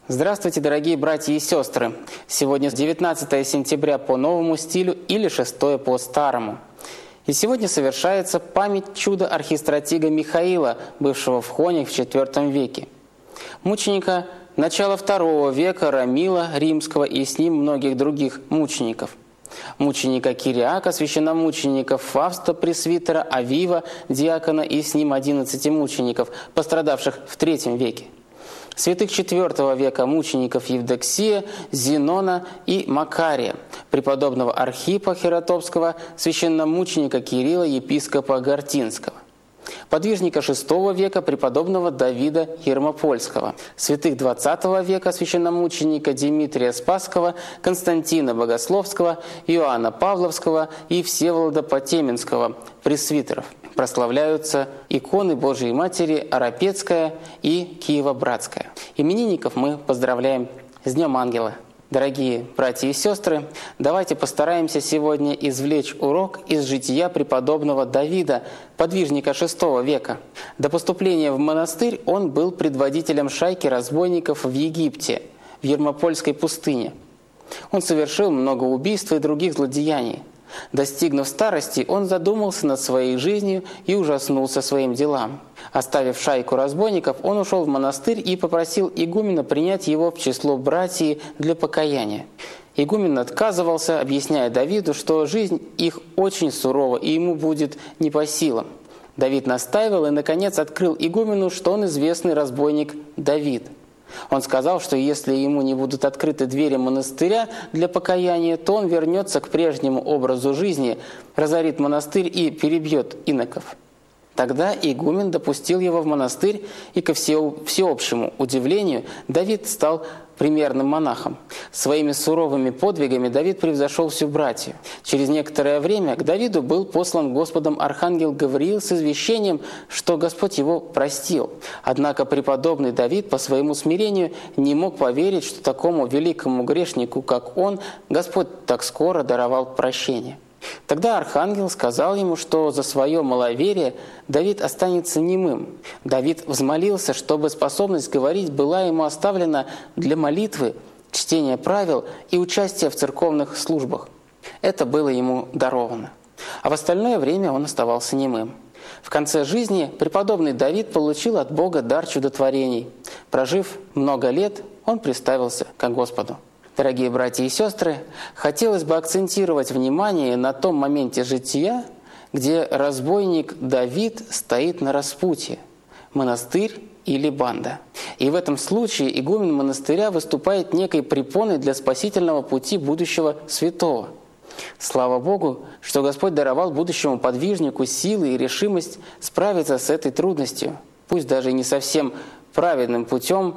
Здравствуйте, дорогие братья и сестры! Сегодня 19 сентября по новому стилю или 6 по старому. И сегодня совершается память чуда архистратига Михаила, бывшего в Хоне в IV веке. Мученика начала II века Рамила Римского и с ним многих других мучеников. Мученика Кириака, священномученика Фавста, пресвитера, Авива, диакона и с ним 11 мучеников, пострадавших в III веке. Святых IV века мучеников Евдоксия, Зенона и Макария, преподобного Архипа Хератопского, священномученика Кирилла, епископа Гортинского. Подвижника VI века преподобного Давида Ермопольского, святых XX века священномученика Димитрия Спасского, Константина Богословского, Иоанна Павловского и Всеволода Потеменского, пресвитеров. Прославляются иконы Божией Матери Арапецкая и Киево-Братская. Именинников мы поздравляем с Днем Ангела. Дорогие братья и сестры, давайте постараемся сегодня извлечь урок из жития преподобного Давида, подвижника VI века. До поступления в монастырь он был предводителем шайки разбойников в Египте, в Ермопольской пустыне. Он совершил много убийств и других злодеяний. Достигнув старости, он задумался над своей жизнью и ужаснулся своим делам. Оставив шайку разбойников, он ушел в монастырь и попросил игумена принять его в число братьев для покаяния. Игумен отказывался, объясняя Давиду, что жизнь их очень сурова и ему будет не по силам. Давид настаивал и, наконец, открыл игумену, что он известный разбойник Давид. Он сказал, что если ему не будут открыты двери монастыря для покаяния, то он вернется к прежнему образу жизни, разорит монастырь и перебьет иноков. Тогда игумен допустил его в монастырь, и ко всеобщему удивлению Давид стал примерным монахом. Своими суровыми подвигами Давид превзошел всю братью. Через некоторое время к Давиду был послан Господом архангел Гавриил с извещением, что Господь его простил. Однако преподобный Давид по своему смирению не мог поверить, что такому великому грешнику, как он, Господь так скоро даровал прощение. Тогда архангел сказал ему, что за свое маловерие Давид останется немым. Давид взмолился, чтобы способность говорить была ему оставлена для молитвы, чтения правил и участия в церковных службах. Это было ему даровано. А в остальное время он оставался немым. В конце жизни преподобный Давид получил от Бога дар чудотворений. Прожив много лет, он приставился к Господу. Дорогие братья и сестры, хотелось бы акцентировать внимание на том моменте жития, где разбойник Давид стоит на распутье – монастырь или банда. И в этом случае игумен монастыря выступает некой препоной для спасительного пути будущего святого. Слава Богу, что Господь даровал будущему подвижнику силы и решимость справиться с этой трудностью, пусть даже и не совсем праведным путем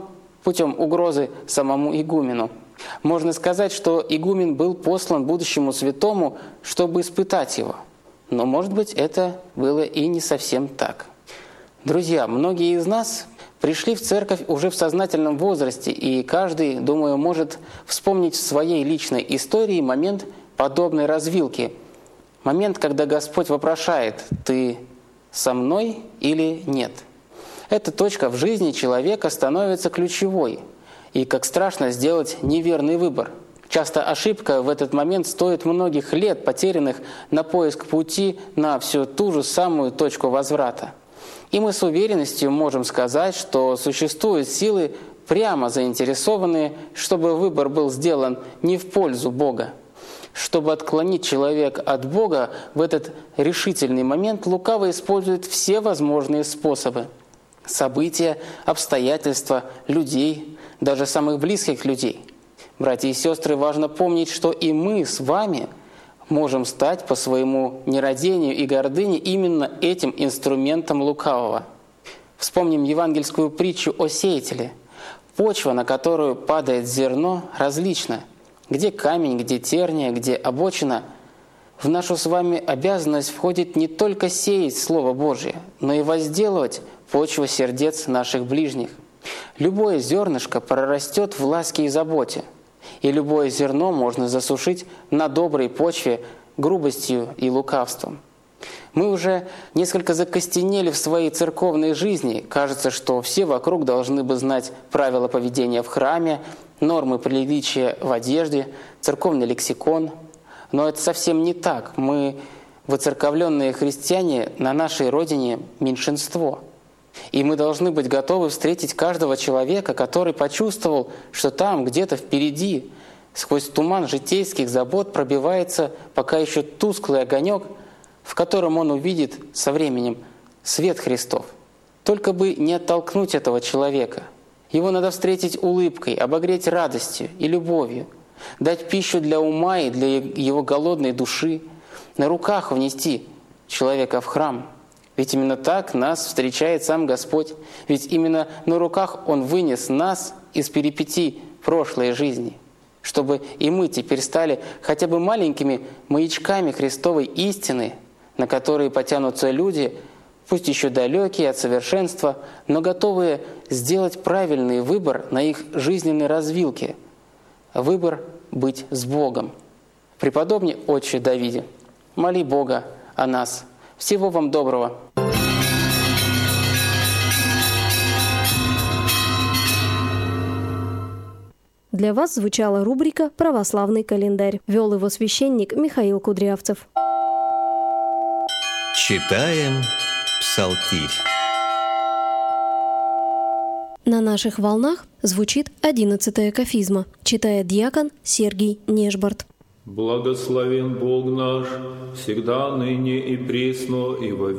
угрозы самому игумену. Можно сказать, что игумен был послан будущему святому, чтобы испытать его. Но, может быть, это было и не совсем так. Друзья, многие из нас пришли в церковь уже в сознательном возрасте, и каждый, думаю, может вспомнить в своей личной истории момент подобной развилки. Момент, когда Господь вопрошает: «Ты со мной или нет?» Эта точка в жизни человека становится ключевой. И как страшно сделать неверный выбор. Часто ошибка в этот момент стоит многих лет, потерянных на поиск пути на всю ту же самую точку возврата. И мы с уверенностью можем сказать, что существуют силы, прямо заинтересованные, чтобы выбор был сделан не в пользу Бога. Чтобы отклонить человека от Бога, в этот решительный момент лукаво использует все возможные способы. События, обстоятельства, людей, даже самых близких людей. Братья и сестры, важно помнить, что и мы с вами можем стать по своему нерадению и гордыне именно этим инструментом лукавого. Вспомним евангельскую притчу о сеятеле. Почва, на которую падает зерно, различна. Где камень, где терния, где обочина. В нашу с вами обязанность входит не только сеять Слово Божие, но и возделывать почву сердец наших ближних. Любое зернышко прорастет в ласке и заботе, и любое зерно можно засушить на доброй почве грубостью и лукавством. Мы уже несколько закостенели в своей церковной жизни. Кажется, что все вокруг должны бы знать правила поведения в храме, нормы приличия в одежде, церковный лексикон. Но это совсем не так. Мы, воцерковленные христиане, на нашей родине меньшинство. И мы должны быть готовы встретить каждого человека, который почувствовал, что там, где-то впереди, сквозь туман житейских забот пробивается пока еще тусклый огонек, в котором он увидит со временем свет Христов. Только бы не оттолкнуть этого человека. Его надо встретить улыбкой, обогреть радостью и любовью, дать пищу для ума и для его голодной души, на руках внести человека в храм. Ведь именно так нас встречает сам Господь. Ведь именно на руках Он вынес нас из перипетий прошлой жизни, чтобы и мы теперь стали хотя бы маленькими маячками Христовой истины, на которые потянутся люди, пусть еще далекие от совершенства, но готовые сделать правильный выбор на их жизненной развилке. Выбор быть с Богом. Преподобный Отче Давиде, моли Бога о нас. Всего вам доброго. Для вас звучала рубрика «Православный календарь». Вел его священник Михаил Кудрявцев. Читаем Псалтирь. На наших волнах звучит 11-я кафизма. Читает диакон Сергий Нежбарт. Благословен Бог наш, всегда, ныне и присно, и во